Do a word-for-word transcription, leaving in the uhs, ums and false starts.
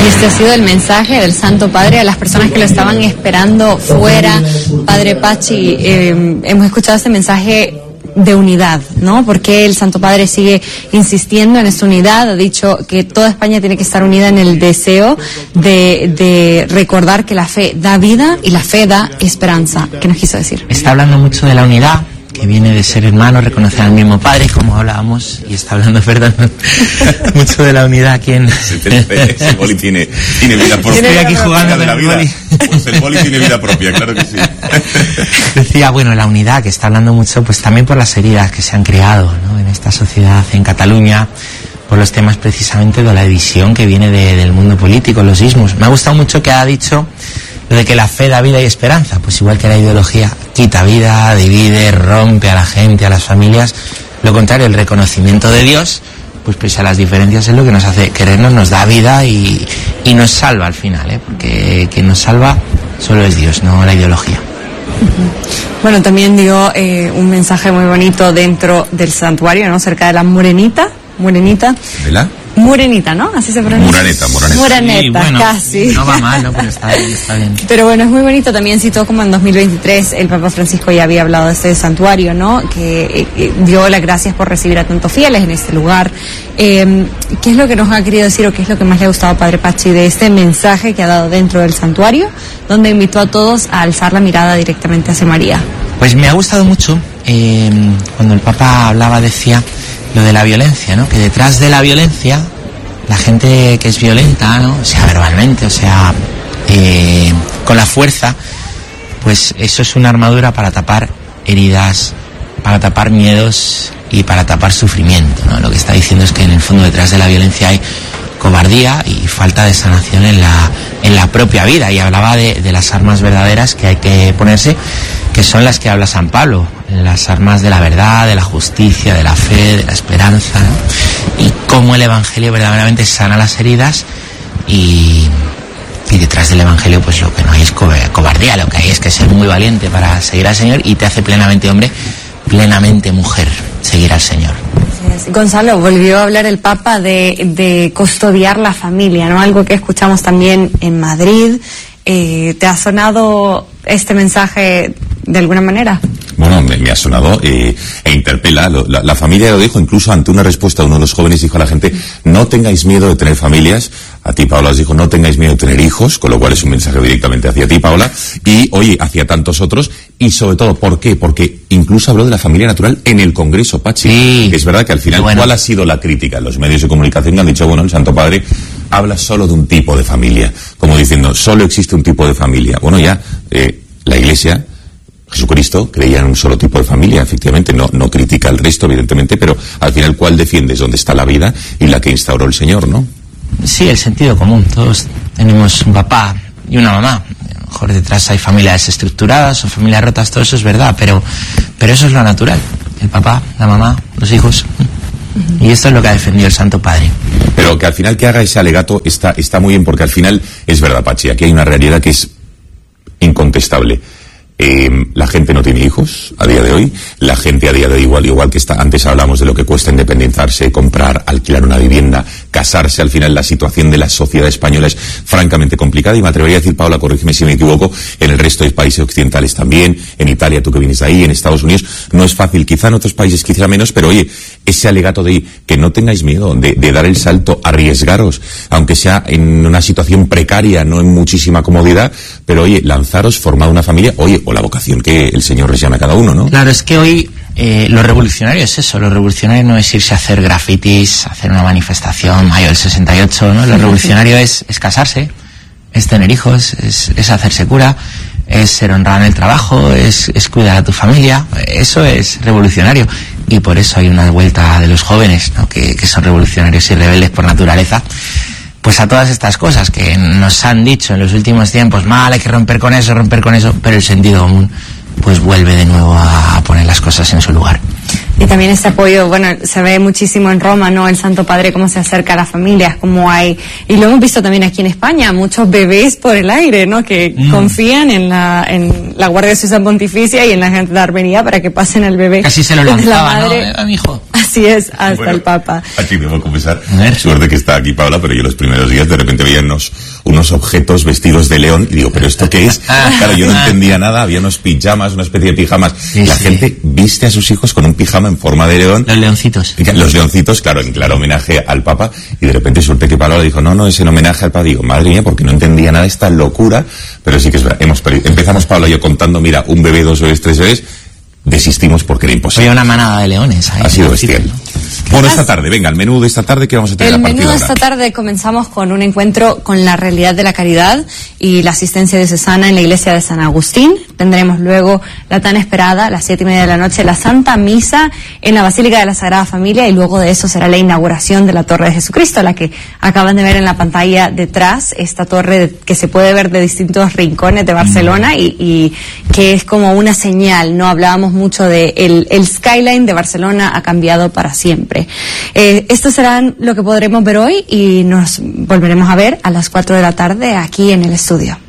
Y este ha sido el mensaje del Santo Padre a las personas que lo estaban esperando fuera. Padre Pachi, eh, hemos escuchado este mensaje de unidad, ¿no? Porque el Santo Padre sigue insistiendo en esta unidad, ha dicho que toda España tiene que estar unida en el deseo de, de recordar que la fe da vida y la fe da esperanza. ¿Qué nos quiso decir? Está hablando mucho de la unidad, que viene de ser hermanos, reconocer al mismo Padre, como hablábamos, y está hablando, perdón, mucho de la unidad aquí en... Ese boli tiene, tiene vida propia. Estoy aquí jugando con el boli. Pues el boli tiene vida propia, claro que sí. Decía, bueno, la unidad, que está hablando mucho, pues también por las heridas que se han creado, ¿no?, en esta sociedad, en Cataluña, por los temas precisamente de la división que viene de, del mundo político, los ismos. Me ha gustado mucho que ha dicho lo de que la fe da vida y esperanza, pues igual que la ideología quita vida, divide, rompe a la gente, a las familias, lo contrario, el reconocimiento de Dios, pues pese a las diferencias es lo que nos hace querernos, nos da vida y, y nos salva al final, ¿eh? Porque quien nos salva solo es Dios, no la ideología. Bueno, también dio eh, un mensaje muy bonito dentro del santuario, ¿no?, cerca de la Morenita, Morenita. ¿De la? Murenita, ¿no? Así se pronuncia. Muraneta, Muraneta. Muraneta, sí, bueno, casi. No va mal, ¿no? Pero está bien, está bien. Pero bueno, es muy bonito. También citó como en dos mil veintitrés el Papa Francisco ya había hablado de este santuario, ¿no? Que eh, dio las gracias por recibir a tantos fieles en este lugar. Eh, ¿Qué es lo que nos ha querido decir o qué es lo que más le ha gustado a Padre Pachi de este mensaje que ha dado dentro del santuario, donde invitó a todos a alzar la mirada directamente hacia María? Pues me ha gustado mucho, eh, cuando el Papa hablaba, decía lo de la violencia, ¿no? Que detrás de la violencia, la gente que es violenta, ¿no?, o sea, verbalmente, o sea, eh, con la fuerza, pues eso es una armadura para tapar heridas, para tapar miedos y para tapar sufrimiento, ¿no? Lo que está diciendo es que en el fondo detrás de la violencia hay cobardía y falta de sanación en la, en la propia vida, y hablaba de, de las armas verdaderas que hay que ponerse, que son las que habla San Pablo, las armas de la verdad, de la justicia, de la fe, de la esperanza, ¿no? Y cómo el Evangelio verdaderamente sana las heridas, y, y detrás del Evangelio pues lo que no hay es co- cobardía, lo que hay es que ser muy valiente para seguir al Señor, y te hace plenamente hombre, plenamente mujer, seguir al Señor. Gonzalo, volvió a hablar el Papa de, de custodiar la familia, ¿no? Algo que escuchamos también en Madrid. Eh, ¿Te ha sonado este mensaje de alguna manera? Bueno, me, me ha sonado eh, e interpela. Lo, la, la familia lo dijo, incluso ante una respuesta de uno de los jóvenes dijo a la gente: no tengáis miedo de tener familias. A ti, Paula, os dijo: no tengáis miedo de tener hijos, con lo cual es un mensaje directamente hacia ti, Paula, y oye, hacia tantos otros, y sobre todo, ¿por qué? Porque incluso habló de la familia natural en el Congreso, Pachi. Sí. Que es verdad que al final, bueno, ¿cuál ha sido la crítica? Los medios de comunicación que han dicho, bueno, el Santo Padre habla solo de un tipo de familia, como diciendo, solo existe un tipo de familia. Bueno, ya, eh, la Iglesia, Jesucristo, creía en un solo tipo de familia, efectivamente, no, no critica el resto, evidentemente, pero al final, ¿cuál defiendes? ¿Dónde está la vida? Y la que instauró el Señor, ¿no? Sí, el sentido común. Todos tenemos un papá y una mamá. A lo mejor detrás hay familias desestructuradas o familias rotas, todo eso es verdad, pero, pero eso es lo natural. El papá, la mamá, los hijos. Y esto es lo que ha defendido el Santo Padre. Pero que al final que haga ese alegato está, está muy bien, porque al final es verdad, Pachi, aquí hay una realidad que es incontestable. Eh, la gente no tiene hijos a día de hoy, la gente a día de hoy, igual, igual que está, antes hablamos de lo que cuesta independizarse, comprar, alquilar una vivienda, casarse. Al final la situación de la sociedad española es francamente complicada, y me atrevería a decir, Paula, corrígeme si me equivoco, en el resto de países occidentales también, en Italia, tú que vienes de ahí, en Estados Unidos, no es fácil, quizá en otros países quizá menos, pero oye, ese alegato de que no tengáis miedo de, de dar el salto, arriesgaros, aunque sea en una situación precaria, no en muchísima comodidad, pero oye, lanzaros, formad una familia, oye, o la vocación que el Señor les llama a cada uno, ¿no? Claro, es que hoy eh, lo revolucionario es eso, lo revolucionario no es irse a hacer grafitis, hacer una manifestación mayo del sesenta y ocho, ¿no? Lo revolucionario es, es casarse, es tener hijos, es, es hacerse cura, es ser honrado en el trabajo, es, es cuidar a tu familia, eso es revolucionario. Y por eso hay una vuelta de los jóvenes, ¿no? que, que son revolucionarios y rebeldes por naturaleza, pues a todas estas cosas que nos han dicho en los últimos tiempos, mal, hay que romper con eso, romper con eso, pero el sentido común pues vuelve de nuevo a poner las cosas en su lugar. Y también ese apoyo, bueno, se ve muchísimo en Roma, ¿no? El Santo Padre, cómo se acerca a las familias, cómo hay, y lo hemos visto también aquí en España, muchos bebés por el aire, ¿no? Que mm. confían en la, en la Guardia Civil Pontificia y en la gente de Armenia para que pasen al bebé. Casi se lo lanzaba, ¿no? Eh, a mi hijo. Así es, hasta bueno, el Papa. Aquí debo confesar, suerte que está aquí Paula, pero yo los primeros días de repente veía unos, unos objetos vestidos de león y digo, ¿pero esto qué es? Claro, yo no entendía nada, había unos pijamas, una especie de pijamas. Sí, la sí. gente viste a sus hijos con un pijama en forma de león. Los leoncitos. Los leoncitos, claro, en claro homenaje al Papa, y de repente suerte que Paula dijo, no, no, es en homenaje al Papa. Digo, madre mía, porque no entendía nada de esta locura, pero sí que es verdad. Hemos, empezamos Paula y yo contando, mira, un bebé, dos bebés, tres bebés, desistimos porque era imposible. Había una manada de leones ahí. Ha sido bestial. Bueno, esta tarde, venga, el menú de esta tarde, ¿qué vamos a tener el a partir menú de ahora? esta tarde comenzamos con un encuentro con la realidad de la caridad y la asistencia diocesana en la iglesia de San Agustín. Tendremos luego la tan esperada, a las siete y media de la noche, la Santa Misa en la Basílica de la Sagrada Familia, y luego de eso será la inauguración de la Torre de Jesucristo, la que acaban de ver en la pantalla detrás, esta torre que se puede ver de distintos rincones de Barcelona y, y que es como una señal, ¿no? Hablábamos mucho de el, el skyline de Barcelona ha cambiado para siempre. Eh, esto serán lo que podremos ver hoy y nos volveremos a ver a las cuatro de la tarde aquí en el estudio.